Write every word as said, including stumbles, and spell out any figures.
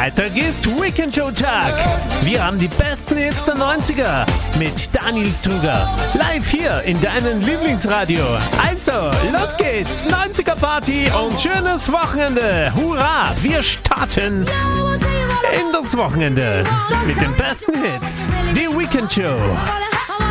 Freitag ist Weekend Show Tag. Wir haben die besten Hits der neunziger mit Daniel Struger. Live hier in deinem Lieblingsradio. Also, los geht's. neunziger Party und schönes Wochenende. Hurra, wir starten in das Wochenende mit den besten Hits. Die Weekend Show.